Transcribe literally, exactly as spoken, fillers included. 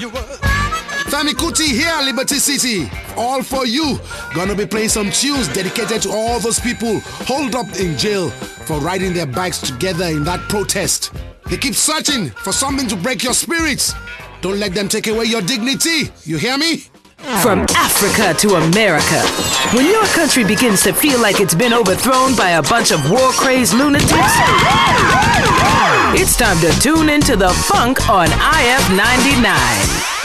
Femi Kuti here, Liberty City. All for you. Gonna be playing some tunes dedicated to all those people holed up in jail for riding their bikes together in that protest. They keep searching for something to break your spirits. Don't let them take away your dignity. You hear me? From Africa to America, when your country begins to feel like it's been overthrown by a bunch of war-crazed lunatics, it's time to tune into the funk on I F ninety-nine.